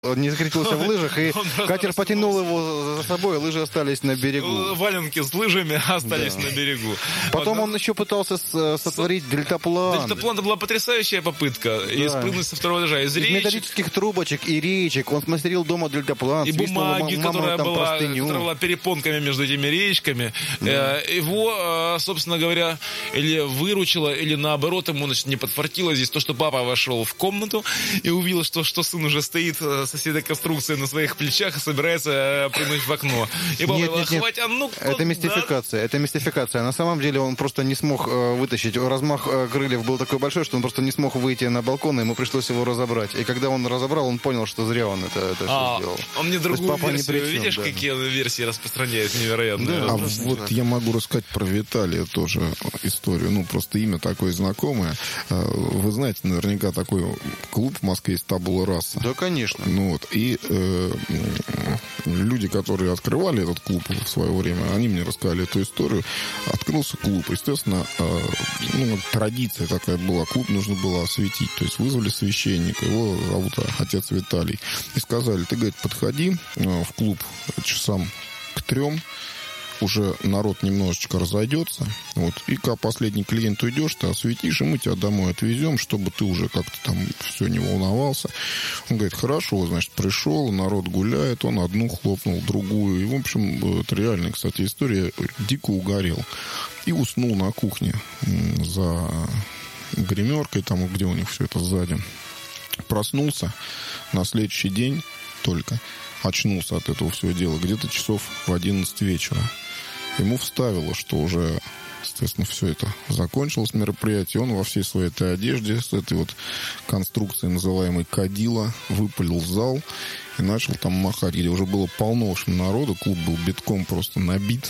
не закрепился в лыжах, и катер потянул его за собой, и лыжи остались на берегу. Валенки с лыжами остались на берегу. Потом он еще пытался сотворить дельтаплан. Дельтаплан — это была потрясающая попытка. И спрыгнуть со второго этажа. Из металлических трубочек и речек. Он смастерил дома дельтаплан. И бумаги, которая была перепонками между этими речками. Его, собственно говоря, или выручило, или наоборот, ему, значит, не подфартило здесь то, что папа вошел в комнату и увидел, что сын уже стоит со всей этой конструкцией на своих плечах и собирается прыгнуть в окно. И папа говорил: хватит, это мистификация. Это мистификация. На самом деле он просто не смог вытащить. Размах крыльев был такой большой, что он просто не смог выйти на балкон, и ему пришлось его разобрать. И когда он разобрал, он понял, что зря он это все сделал. Он мне другую версию. Видишь, какие версии распространяет невероятные. Да, вот я могу рассказать про Виталия тоже историю. Ну, просто имя такое знакомое. Вы знаете, наверняка такой клуб в Москве есть «Табула Раса». Да, конечно. Ну, вот. И люди, которые открывали этот клуб в свое время, они мне рассказали эту историю. Открылся клуб. Естественно, традиция такая была. Клуб нужно было осветить. То есть вызвали священника. Его зовут отец Виталий. И сказали: ты, говорит, подходи в клуб часам к 3. Уже народ немножечко разойдется. Вот. И когда последний клиент уйдешь, ты осветишь, и мы тебя домой отвезем, чтобы ты уже как-то там все не волновался. Он говорит: хорошо, значит, пришел, народ гуляет, он одну хлопнул, другую. И, в общем, это реальная, кстати, история. Дико угорел. И уснул на кухне за гримеркой, там, где у них все это сзади. Проснулся на следующий день только. Очнулся от этого всего дела где-то часов в 11 вечера. Ему вставило, что уже, естественно, все это закончилось мероприятие. Он во всей своей этой одежде с этой вот конструкцией, называемой кадила, выпалил в зал и начал там махать, где уже было полно, в общем, народу. Клуб был битком просто набит.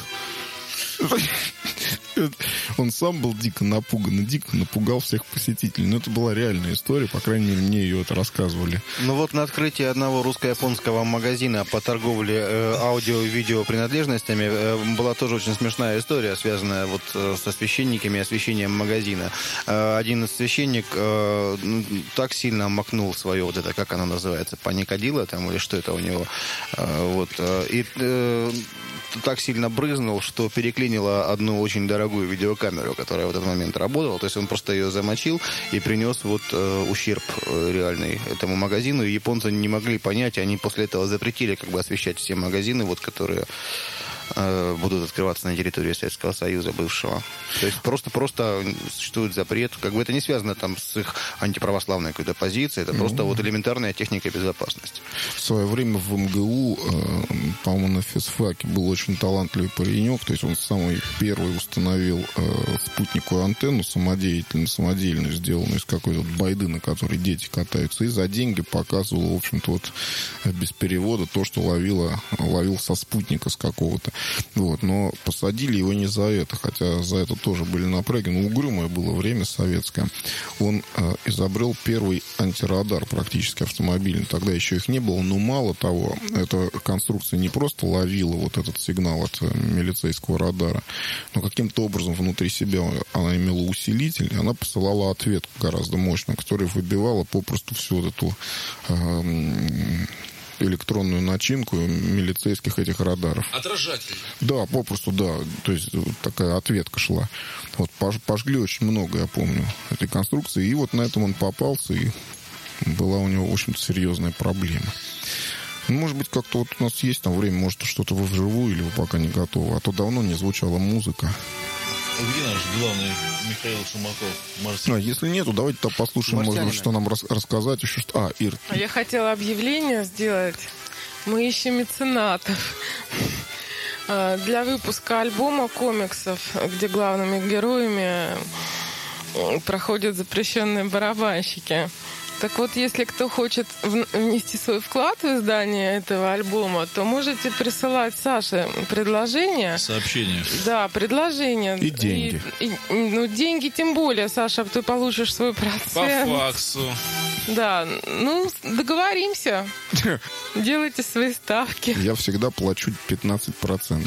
Он сам был дико напуган и дико напугал всех посетителей. Но это была реальная история, по крайней мере, мне ее это рассказывали. Ну вот на открытии одного русско-японского магазина по торговле аудио- и видеопринадлежностями была тоже очень смешная история, связанная вот со священниками и освещением магазина. Один из священников так сильно макнул свое вот это, как оно называется, паникадило там, или что это у него, вот, и так сильно брызнул, что переклинило одну очень дорогую видеокамеру, которая в этот момент работала. То есть он просто ее замочил и принес вот ущерб реальный этому магазину. И японцы не могли понять, они после этого запретили как бы освещать все магазины, вот, которые будут открываться на территории Советского Союза бывшего. То есть просто существует запрет. Как бы это не связано там с их антиправославной какой-то позицией. Это просто вот элементарная техника безопасности. В свое время в МГУ, по-моему, на физфаке был очень талантливый паренек. То есть он самый первый установил спутниковую антенну самодельную, сделанную из какой-то байды, на которой дети катаются. И за деньги показывал, в общем-то, вот без перевода то, что ловил со спутника с какого-то. Вот, но посадили его не за это, хотя за это тоже были напряги. Но угрюмое было время советское. Он изобрел первый антирадар практически автомобильный. Тогда еще их не было, но мало того, эта конструкция не просто ловила вот этот сигнал от милицейского радара, но каким-то образом внутри себя она имела усилитель, и она посылала ответку гораздо мощную, которая выбивала попросту всю вот эту электронную начинку милицейских этих радаров. Отражатель. Да, попросту, да. То есть такая ответка шла. Вот пожгли очень много, я помню, этой конструкции. И вот на этом он попался, и была у него, в общем-то, серьезная проблема. Ну, может быть, как-то вот у нас есть там время, может, что-то вы вживую, или вы пока не готовы. А то давно не звучала музыка. Где наш главный Михаил Шумаков? Если нету, давайте послушаем, может, что нам рассказать еще. Ир. Я хотела объявление сделать. Мы ищем меценатов для выпуска альбома комиксов, где главными героями проходят запрещенные барабанщики. Так вот, если кто хочет внести свой вклад в издание этого альбома, то можете присылать Саше предложения. Сообщения. Да, предложения. И деньги. Деньги тем более, Саша, ты получишь свой процент. По факсу. Да, договоримся. Делайте свои ставки. Я всегда плачу 15%.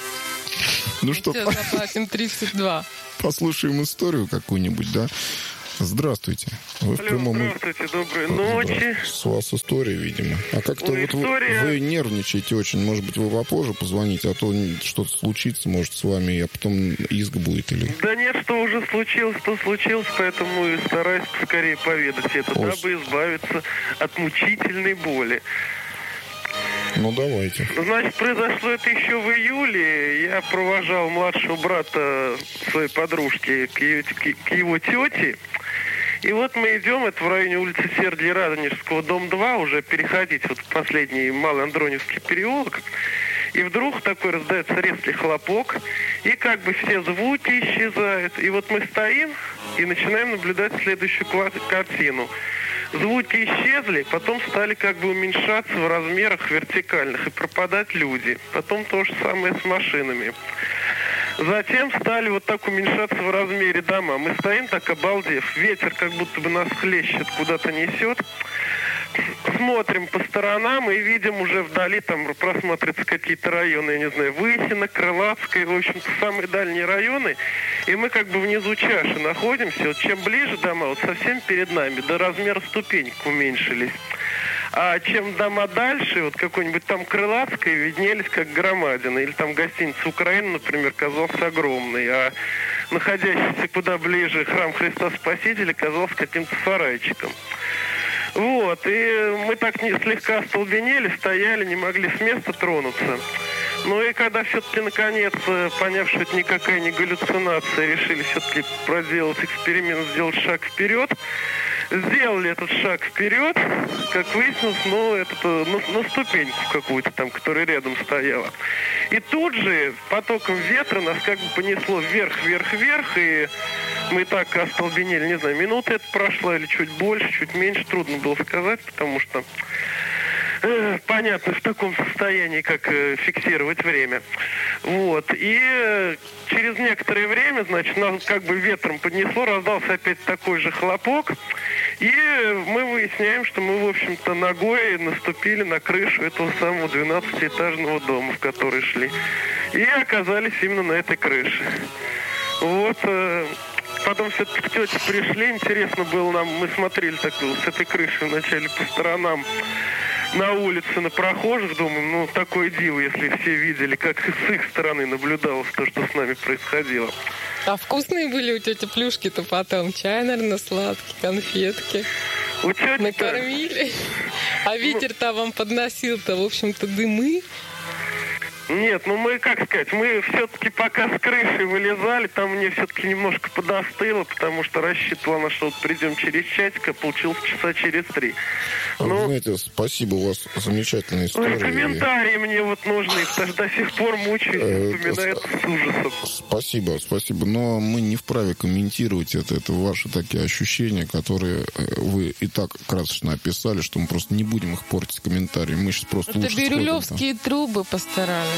Ну что, заплатим 32%. Послушаем историю какую-нибудь, да? Здравствуйте. Вы в прямом... Здравствуйте, доброй ночи. С вас история, видимо. А как-то вот история... вы нервничаете очень. Может быть, вы попозже позвоните, а то что-то случится, может, с вами, а потом иск будет или... Да нет, что уже случилось, то случилось, поэтому и стараюсь поскорее поведать это, дабы избавиться от мучительной боли. Ну, давайте. Значит, произошло это еще в июле. Я провожал младшего брата своей подружки к его тете. И вот мы идем, это в районе улицы Сергия Радонежского, дом 2, уже переходить вот в последний Малый Андроневский переулок. И вдруг такой раздается резкий хлопок, и как бы все звуки исчезают. И вот мы стоим и начинаем наблюдать следующую картину. Звуки исчезли, потом стали как бы уменьшаться в размерах вертикальных и пропадать люди. Потом то же самое с машинами. Затем стали вот так уменьшаться в размере дома. Мы стоим так обалдев. Ветер как будто бы нас хлещет, куда-то несет. Смотрим по сторонам и видим уже вдали, там просматриваются какие-то районы, я не знаю, Выхино, Крылатское, в общем-то, самые дальние районы. И мы как бы внизу чаши находимся. Вот чем ближе дома, вот совсем перед нами, до размера ступенек уменьшились. А чем дома дальше, вот какой-нибудь там Крылатское, виднелись как громадины. Или там гостиница Украина, например, казался огромной. А находящийся куда ближе храм Христа Спасителя казался каким-то сарайчиком. Вот, и мы так слегка остолбенели, стояли, не могли с места тронуться. Ну и когда все-таки, наконец, поняв, что это никакая не галлюцинация, решили все-таки проделать эксперимент, сделать шаг вперед, сделали этот шаг вперед, как выяснилось, на ступеньку какую-то там, которая рядом стояла. И тут же потоком ветра нас как бы понесло вверх, и мы так остолбенели, не знаю, минута это прошла или чуть больше, чуть меньше, трудно было сказать, потому что понятно, в таком состоянии, как фиксировать время. Вот. И через некоторое время, значит, нас как бы ветром поднесло, раздался опять такой же хлопок, и мы выясняем, что мы, в общем-то, ногой наступили на крышу этого самого 12-этажного дома, в который шли. И оказались именно на этой крыше. Вот. Потом все-таки тети пришли, интересно было нам, мы смотрели так с этой крыши вначале по сторонам, на улице, на прохожих, думаем, ну, такое диво, если все видели, как с их стороны наблюдалось то, что с нами происходило. А вкусные были у тети плюшки-то потом? Чай, наверное, сладкий, конфетки. У тети накормили. А ветер-то вам подносил-то, в общем-то, дымы. Нет, ну мы, как сказать, мы все-таки пока с крыши вылезали, там мне все-таки немножко подостыло, потому что рассчитывала на что вот придем через часик, а получилось часа через 3. Ну, знаете, спасибо, у вас замечательная история. Комментарии мне вот нужны, потому что до сих пор мучаюсь, вспоминаю с ужасом. Спасибо, но мы не вправе комментировать это ваши такие ощущения, которые вы и так красочно описали, что мы просто не будем их портить комментариями, мы сейчас просто это бирюлевские трубы постарались.